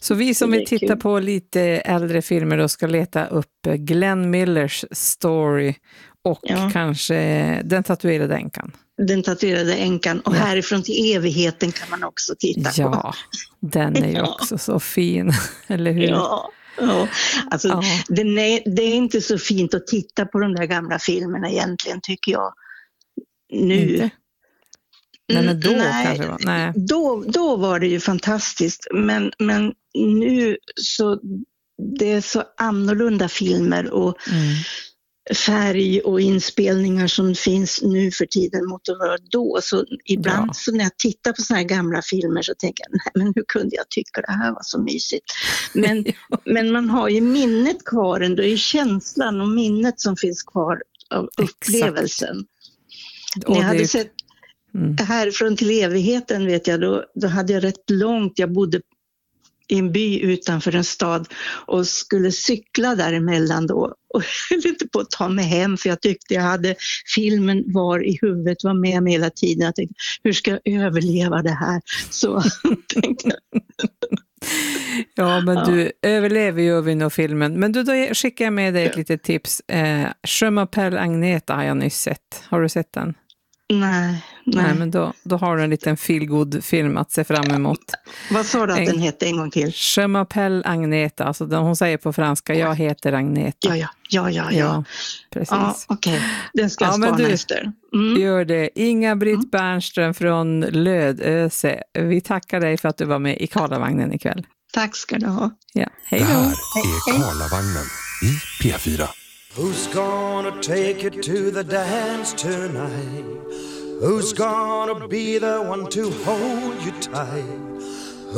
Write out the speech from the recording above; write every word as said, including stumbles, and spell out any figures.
Så vi som vill titta kul. på lite äldre filmer då ska leta upp Glenn Millers Story och ja. kanske Den tatuerade änkan. Den tatuerade änkan och ja. Härifrån till evigheten kan man också titta ja, på. Ja, den är ju ja. också så fin, eller hur? Ja. Ja, alltså ja. Den är, det är inte så fint att titta på de där gamla filmerna egentligen, tycker jag. Nu. Inte? Nej, men då Nej, kanske var. Nej. Då, då var det ju fantastiskt, men, men nu så det är så annorlunda filmer och mm. färg och inspelningar som finns nu för tiden mot att vara då. Så ibland ja. så när jag tittar på såna här gamla filmer så tänker jag, nej men hur kunde jag tycka det här var så mysigt? Men, ja. men man har ju minnet kvar ändå, det är känslan och minnet som finns kvar av upplevelsen. När jag hade sett mm. Härifrån till evigheten vet jag, då, då hade jag rätt långt, jag bodde i en by utanför en stad och skulle cykla däremellan då och höll inte på att ta mig hem för jag tyckte jag hade filmen var i huvudet, var med mig hela tiden. Jag tänkte, hur ska jag överleva det här? Så tänkte jag. Ja, men ja. du överlever ju över nog filmen. Men du, då skickar jag med dig ett ja. litet tips. Eh, Je m'appelle Agneta har jag nyss sett. Har du sett den? Nej, nej. nej men då, då har du en liten feelgood film att se fram emot. Vad sa du att en, den hette en gång till? Je m'appelle Agneta, alltså hon säger på franska, jag heter Agneta. Ja, ja, ja, ja. ja. Precis. Ja, okej. Okay. Den ska jag ja, spana efter. Mm. Gör det. Inga-Britt mm. Bernström från Lödöse. Vi tackar dig för att du var med i Karlavagnen ikväll. Tack ska du ha. Ja, hej då. Det här är Karlavagnen i P fyra. Who's gonna take you to the dance tonight? Who's gonna be the one to hold you tight?